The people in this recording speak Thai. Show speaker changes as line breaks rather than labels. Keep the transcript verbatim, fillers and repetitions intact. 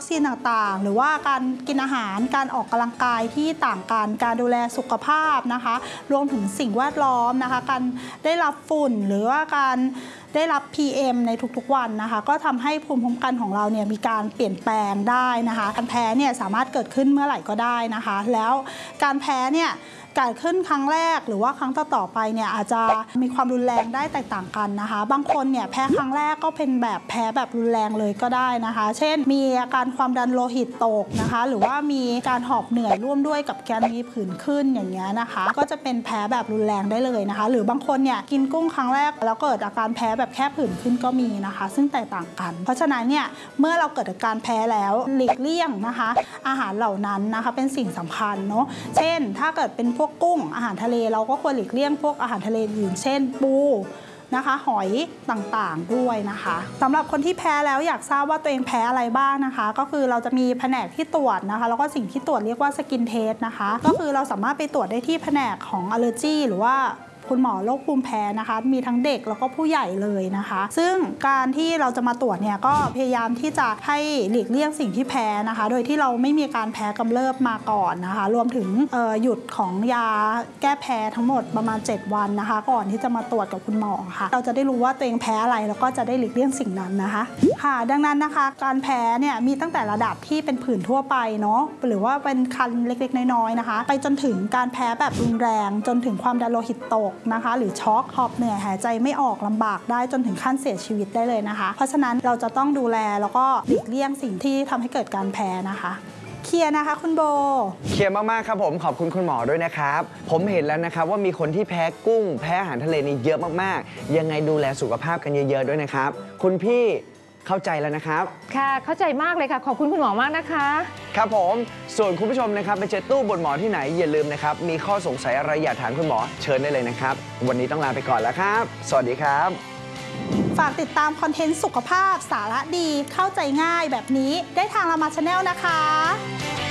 ซีนต่างๆหรือว่าการกินอาหารการออกกำลังกายที่ต่างกันการดูแลสุขภาพนะคะรวมถึงสิ่งแวดล้อมนะคะการได้รับฝุ่นหรือว่าการได้รับ พี เอ็ม ในทุกๆวันนะคะก็ทำให้ภูมิคุ้มกันของเราเนี่ยมีการเปลี่ยนแปลงได้นะคะการแพ้เนี่ยสามารถเกิดขึ้นเมื่อไหร่ก็ได้นะคะแล้วการแพ้เนี่ยเกิดขึ้นครั้งแรกหรือว่าครั้งต่อๆไปเนี่ยอาจจะมีความรุนแรงได้แตกต่างกันนะคะบางคนเนี่ยแพ้ครั้งแรกก็เป็นแบบแพ้แบบรุนแรงเลยก็ได้นะคะเช่นมีอาการความดันโลหิตตกนะคะหรือว่ามีการหอบเหนื่อยร่วมด้วยกับการมีผื่นขึ้นอย่างเงี้ยนะคะก็จะเป็นแพ้แบบรุนแรงได้เลยนะคะหรือบางคนเนี่ยกินกุ้งครั้งแรกแล้วเกิดอาการแพ้แบบแค่ผื่นขึ้นก็มีนะคะซึ่งแตกต่างกันเพราะฉะนั้นเนี่ยเมื่อเราเกิดอาการแพ้แล้วหลีกเลี่ยงนะคะอาหารเหล่านั้นนะคะเป็นสิ่งสำคัญเนาะเช่นถ้าเกิดเป็นพวกกุ้งอาหารทะเลเราก็ควรหลีกเลี่ยงพวกอาหารทะเลอื่นเช่นปูนะคะหอยต่างๆด้วยนะคะสำหรับคนที่แพ้แล้วอยากทราบว่าตัวเองแพ้อะไรบ้างนะคะก็คือเราจะมีแผนกที่ตรวจนะคะแล้วก็สิ่งที่ตรวจเรียกว่าสกินเทสนะคะก็คือเราสามารถไปตรวจได้ที่แผนกของอัลเลอร์จีหรือว่าคุณหมอโรคภูมิแพ้นะคะมีทั้งเด็กแล้วก็ผู้ใหญ่เลยนะคะซึ่งการที่เราจะมาตรวจเนี่ยก็พยายามที่จะให้หลีกเลี่ยงสิ่งที่แพ้นะคะโดยที่เราไม่มีการแพ้กำเริบมาก่อนนะคะรวมถึงหยุดของยาแก้แพ้ทั้งหมดประมาณเจ็ดวันนะคะก่อนที่จะมาตรวจกับคุณหมอค่ะเราจะได้รู้ว่าตัวเองแพ้อะไรแล้วก็จะได้หลีกเลี่ยงสิ่งนั้นนะคะค่ะดังนั้นนะคะการแพ้เนี่ยมีตั้งแต่ระดับที่เป็นผื่นทั่วไปเนาะหรือว่าเป็นคันเล็กๆน้อยๆนะคะไปจนถึงการแพ้แบบรุนแรงจนถึงความดันโลหิตตกนะคะหรือช็อกหอบเหนื่อยหายใจไม่ออกลำบากได้จนถึงขั้นเสียชีวิตได้เลยนะคะเพราะฉะนั้นเราจะต้องดูแลแล้วก็หลีกเลี่ยงสิ่งที่ทำให้เกิดการแพ้นะคะเคลียร์นะคะคุณโบ
เคลียร์มากๆครับผมขอบคุณคุณหมอด้วยนะครับผมเห็นแล้วนะครับว่ามีคนที่แพ้กุ้งแพ้อาหารทะเลนี่เยอะมากๆยังไงดูแลสุขภาพกันเยอะๆด้วยนะครับคุณพี่เข้าใจแล้วนะครับ
ค่ะเข้าใจมากเลยค่ะขอบคุณคุณหมอมากนะคะ
ครับผมส่วนคุณผู้ชมนะครับไปเจอตู้บนหมอที่ไหนอย่าลืมนะครับมีข้อสงสัยอะไรอยากถามคุณหมอเชิญได้เลยนะครับวันนี้ต้องลาไปก่อนแล้วครับสวัสดีครับ
ฝากติดตามคอนเทนต์สุขภาพสาระดีเข้าใจง่ายแบบนี้ได้ทางรามาชาแนลนะคะ